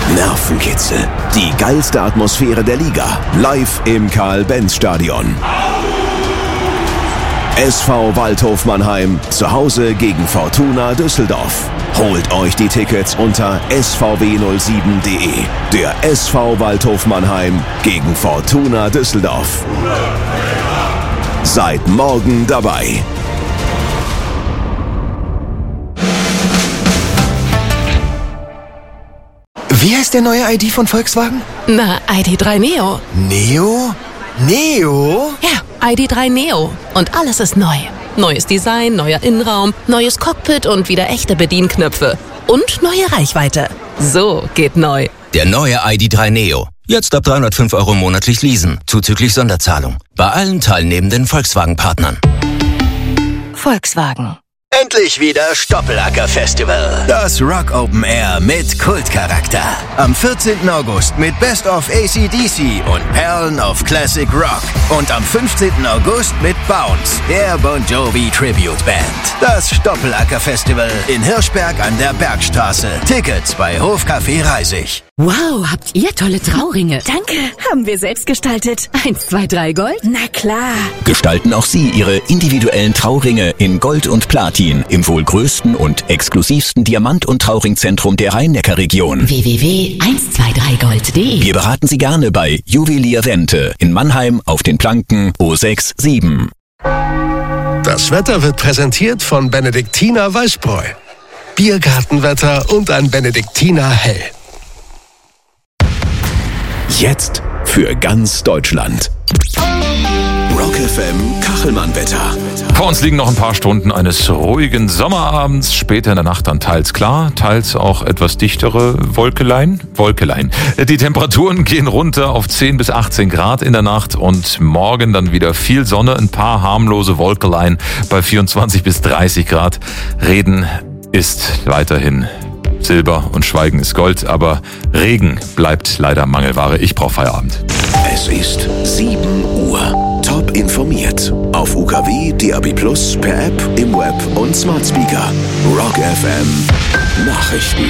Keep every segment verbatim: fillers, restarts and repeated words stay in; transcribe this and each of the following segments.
Nervenkitzel. Die geilste Atmosphäre der Liga. Live im Karl-Benz-Stadion. S V Waldhof Mannheim zu Hause gegen Fortuna Düsseldorf. Holt euch die Tickets unter s v w null sieben punkt d e. Der S V Waldhof Mannheim gegen Fortuna Düsseldorf. Seid morgen dabei. Wie heißt der neue I D von Volkswagen? Na, I D drei Neo. Neo? Neo? Ja, I D drei Neo. Und alles ist neu. Neues Design, neuer Innenraum, neues Cockpit und wieder echte Bedienknöpfe. Und neue Reichweite. So geht neu. Der neue I D drei Neo. Jetzt ab dreihundertfünf Euro monatlich leasen, zuzüglich Sonderzahlung. Bei allen teilnehmenden Volkswagen-Partnern. Volkswagen. Endlich wieder Stoppelacker Festival. Das Rock Open Air mit Kultcharakter. Am vierzehnten August mit Best of A C D C und Perlen of Classic Rock. Und am fünfzehnten August mit Bounce, der Bon Jovi Tribute Band. Das Stoppelacker Festival in Hirschberg an der Bergstraße. Tickets bei Hofcafé Reisig. Wow, habt ihr tolle Trauringe. Danke, haben wir selbst gestaltet. Eins, zwei, drei Gold? Na klar. Gestalten auch Sie Ihre individuellen Trauringe in Gold und Platin im wohl größten und exklusivsten Diamant- und Trauringzentrum der Rhein-Neckar-Region. w w w punkt eins zwei drei gold punkt d e. Wir beraten Sie gerne bei Juwelier Wente in Mannheim auf den Planken O sechs sieben. Das Wetter wird präsentiert von Benediktiner Weißbräu. Biergartenwetter und ein Benediktiner Hell. Jetzt für ganz Deutschland. Rock F M Kachelmann-Wetter. Vor uns liegen noch ein paar Stunden eines ruhigen Sommerabends. Später in der Nacht dann teils klar, teils auch etwas dichtere Wolkelein. Wolkelein. Die Temperaturen gehen runter auf zehn bis achtzehn Grad in der Nacht und morgen dann wieder viel Sonne, ein paar harmlose Wolkelein bei vierundzwanzig bis dreißig Grad. Reden ist weiterhin Silber und Schweigen ist Gold, aber Regen bleibt leider Mangelware. Ich brauche Feierabend. Es ist sieben Uhr. Top informiert. Auf U K W, D A B plus, per App, im Web und Smart Speaker. Rock F M Nachrichten.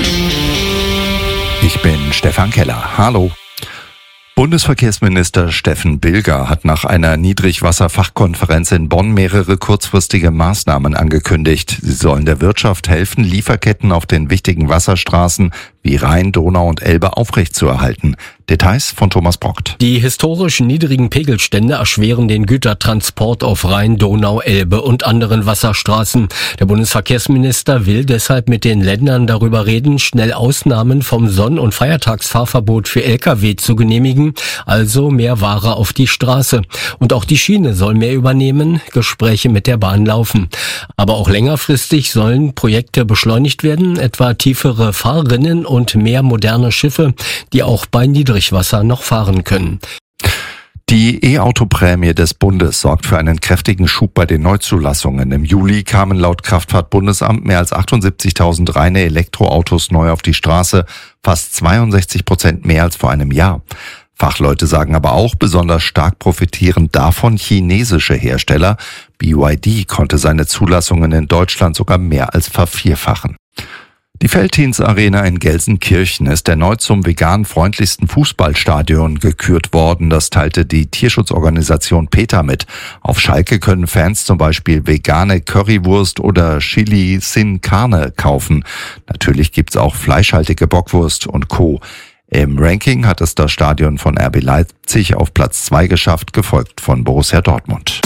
Ich bin Stefan Keller. Hallo. Bundesverkehrsminister Steffen Bilger hat nach einer Niedrigwasserfachkonferenz in Bonn mehrere kurzfristige Maßnahmen angekündigt. Sie sollen der Wirtschaft helfen, Lieferketten auf den wichtigen Wasserstraßen wie Rhein, Donau und Elbe aufrechtzuerhalten. Details von Thomas Brockt. Die historisch niedrigen Pegelstände erschweren den Gütertransport auf Rhein, Donau, Elbe und anderen Wasserstraßen. Der Bundesverkehrsminister will deshalb mit den Ländern darüber reden, schnell Ausnahmen vom Sonn- und Feiertagsfahrverbot für L K W zu genehmigen, also mehr Ware auf die Straße. Und auch die Schiene soll mehr übernehmen, Gespräche mit der Bahn laufen. Aber auch längerfristig sollen Projekte beschleunigt werden, etwa tiefere Fahrrinnen und mehr moderne Schiffe, die auch bei Niedrigwasser noch fahren können. Die E-Auto-Prämie des Bundes sorgt für einen kräftigen Schub bei den Neuzulassungen. Im Juli kamen laut Kraftfahrtbundesamt mehr als achtundsiebzigtausend reine Elektroautos neu auf die Straße, fast zweiundsechzig Prozent mehr als vor einem Jahr. Fachleute sagen aber auch, besonders stark profitieren davon chinesische Hersteller. B Y D konnte seine Zulassungen in Deutschland sogar mehr als vervierfachen. Die Veltins Arena in Gelsenkirchen ist erneut zum vegan freundlichsten Fußballstadion gekürt worden. Das teilte die Tierschutzorganisation PETA mit. Auf Schalke können Fans zum Beispiel vegane Currywurst oder Chili sin Carne kaufen. Natürlich gibt's auch fleischhaltige Bockwurst und Co. Im Ranking hat es das Stadion von R B Leipzig auf Platz zwei geschafft, gefolgt von Borussia Dortmund.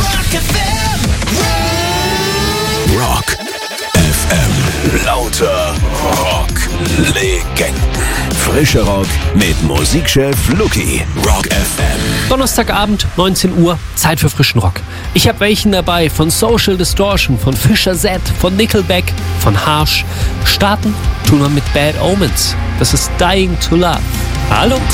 Rock F M. Lauter Rock-Legenden. Frische Rock mit Musikchef Luki. Rock F M. Donnerstagabend, neunzehn Uhr, Zeit für frischen Rock. Ich hab welchen dabei von Social Distortion, von Fisher Z, von Nickelback, von Harsh. Starten tun wir mit Bad Omens. Das ist Dying to Love. Hallo.